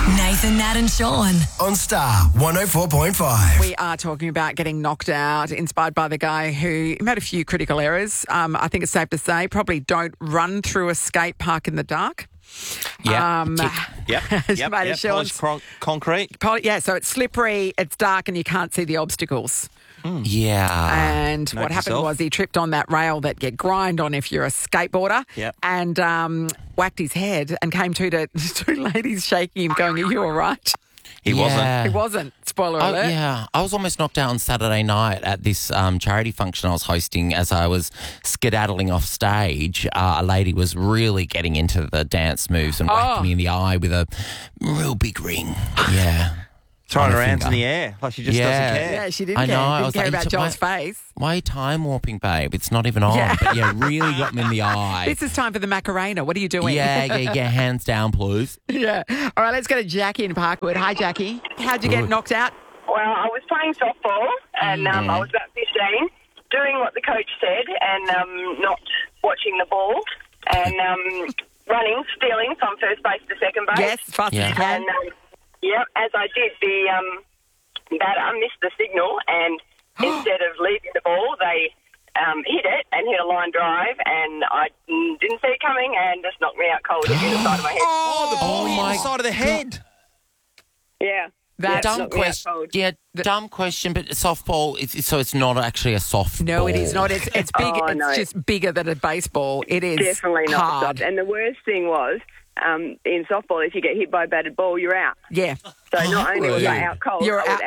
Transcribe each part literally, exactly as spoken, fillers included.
Nathan, Nat and Sean. On Star one oh four point five. We are talking about getting knocked out, inspired by the guy who made a few critical errors. Um, I think it's safe to say, probably don't run through a skate park in the dark. Yeah. Um, Tick. Yep, As yep, made yep. of Sean's- Polished cron- concrete. Poly- yeah, so it's slippery, it's dark, and you can't see the obstacles. Yeah. And Note what happened yourself. was he tripped on that rail that get grind on if you're a skateboarder, Yep. and um, whacked his head and came to to two ladies shaking him, going, "Are you all right?" He Yeah. wasn't. He wasn't. Spoiler Oh, alert. yeah, I was almost knocked out on Saturday night at this um, charity function I was hosting. As I was skedaddling off stage, uh, a lady was really getting into the dance moves and whacked Oh. me in the eye with a real big ring. Yeah. Throwing On her the hands in finger. the air like she just Yeah. doesn't care. Yeah, she didn't I care. know, I Didn't was care like, you about took Joel's my- face. Why are you time warping, babe? It's not even on. Yeah. But yeah, really got me in the eye. This is time for the Macarena. What are you doing? Yeah, yeah, yeah, hands down, please. Yeah. All right, let's go to Jackie in Parkwood. Hi, Jackie. How'd you get Good. knocked out? Well, I was playing softball, and um, I was about fifteen, doing what the coach said, and um, not watching the ball, and um, running, stealing from first base to second base. Yes, fast as Yeah. you can. And, um, yep, as I did, the um, batter missed the signal, and instead of leaving the ball, they um, hit it and hit a line drive, and I mm, didn't see it coming, and just knocked me out cold in the side of my head. Oh, the ball Oh hit my the side of the head. Yeah. That yeah, Dumb knocked me out question. cold. Yeah, dumb question, but softball, it's, so it's not actually a softball. No, it is not. It's it's big. Oh, it's no. just bigger than a baseball. It is Definitely not hard. soft. And the worst thing was, um, in softball, if you get hit by a batted ball, you're out. Yeah. So not only was I Really? out cold, You're I was out.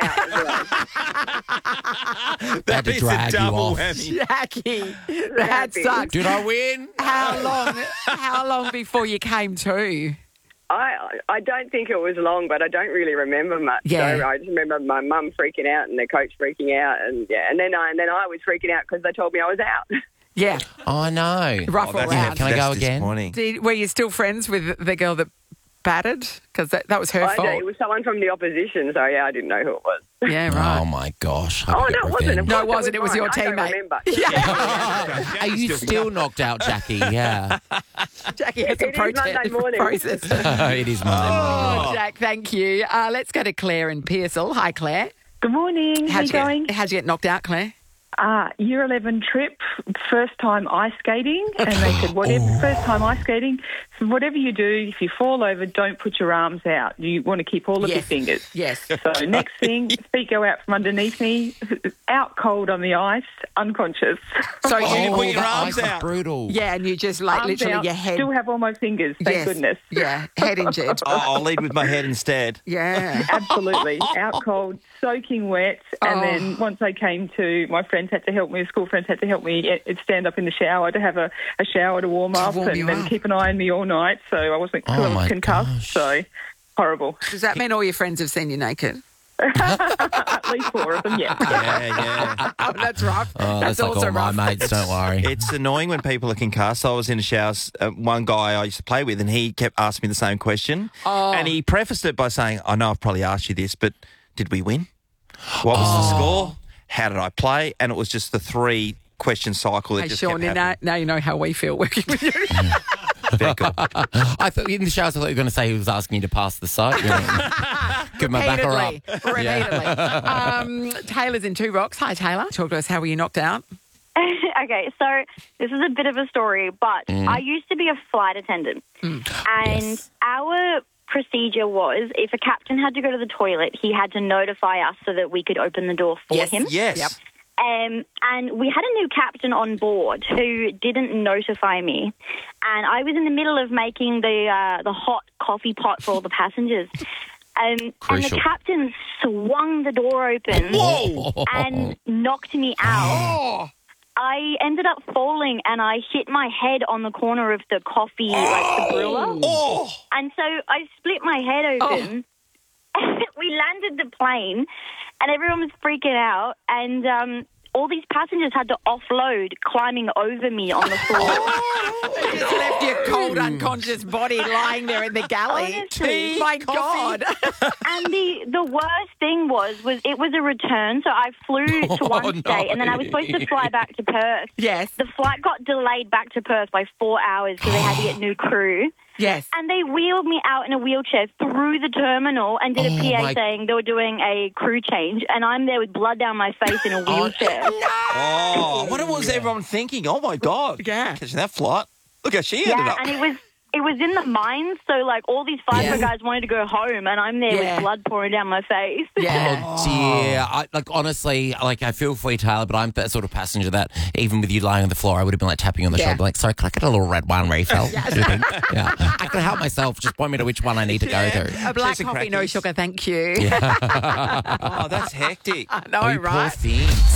out as well. Had to is drag a you double off. whammy. Jackie, that Happy. sucks. Did I win? How long? How long before you came to? I I don't think it was long, but I don't really remember much. Yeah. So I just remember my mum freaking out and the coach freaking out, and yeah, and then I and then I was freaking out because they told me I was out. Yeah. Oh, I know. Rough Oh, that's, around. Can I that's go again? disappointing. Did, were you still friends with the girl that batted? Because that, that was her I fault. don't- it was someone from the opposition, so yeah, I didn't know who it was. Yeah, right. Oh, my gosh. I Oh, could no, get it wasn't. Of revenge. No, it course wasn't. It was mine. your I don't teammate. remember. Yeah. Are you still knocked out, Jackie? Yeah. Jackie has It a is protest Monday morning. process. it is Monday morning. Oh, Jack, thank you. Uh, let's go to Claire in Pearsall. Hi, Claire. Good morning. How How'd you you, get, going? how'd you get knocked out, Claire? Uh, year eleven trip, first time ice skating, and they said, whatever, first time ice skating, so whatever you do, if you fall over, don't put your arms out. You want to keep all of your Yes. fingers. Yes. So next thing, feet go out from underneath me, out cold on the ice, unconscious. So Oh, you you, put your that arms ice is out. brutal. yeah, and you just like Arms literally out, your head. still have all my fingers, thank yes. goodness. Yeah, head injured. Oh, I'll lead with my head instead. Yeah. Absolutely. Out cold, soaking wet. And Oh. then once I came to, my friends had to help me, school friends had to help me eh, stand up in the shower to have a, a shower to warm up warm and you then up. keep an eye on me all night. So I wasn't Oh, I was my concussed. gosh. So horrible. Does that mean all your friends have seen you naked? At least four of them, yeah. Yeah, yeah. Oh, that's rough. Oh, that's that's like also all my rough. mates, don't worry. It's annoying when people are concussed. I was in the showers, uh, one guy I used to play with, and he kept asking me the same question. Oh. And he prefaced it by saying, I know I've probably asked you this, but did we win? What was the score? How did I play? And it was just the three question cycle that Hey, just Sean, kept now, happening. now you know how we feel working with you. Very good. I thought in the showers, I thought you were going to say he was asking you to pass the sight. You know, give my backer up. Repeatedly. Repeatedly. Um, Taylor's in Two Rocks. Hi, Taylor. Talk to us. How were you knocked out? Okay, so this is a bit of a story, but Mm. I used to be a flight attendant. And Yes. our procedure was if a captain had to go to the toilet, he had to notify us so that we could open the door for Yes. him. Yes. Yep. Um, and we had a new captain on board who didn't notify me. And I was in the middle of making the uh, the hot coffee pot for all the passengers. Um, and the Crucial. captain swung the door open and knocked me out. I ended up falling and I hit my head on the corner of the coffee, like the brewer. Oh, And so I split my head open. We landed the plane and everyone was freaking out. And um, all these passengers had to offload climbing over me on the floor. They just left your cold, unconscious body lying there in the galley. Honestly. My God. And the, the worst thing was, was it was a return. So I flew to one Oh, state and then I was supposed to fly back to Perth. Yes. The flight got delayed back to Perth by four hours because they had to get new crew. Yes. And they wheeled me out in a wheelchair through the terminal and did a Oh, P A my- saying they were doing a crew change, and I'm there with blood down my face in a wheelchair. Oh, what was everyone thinking? Oh, my God. Yeah. Catching that flight. Look how she ended Yeah, up. and it was it was in the mines, so like all these FIFO Yeah. guys wanted to go home, and I'm there Yeah. with blood pouring down my face. Yeah. Oh dear! I, like honestly, like I feel for you, Taylor, but I'm that sort of passenger that even with you lying on the floor, I would have been like tapping you on the Yeah. shoulder, like, "Sorry, can I get a little red wine refill?" yeah, yeah. I can help myself. Just point me to which one I need to go through. A black Cheers and coffee, no crackies. sugar, thank you. Oh, that's hectic. No, Oh, you right? poor thing.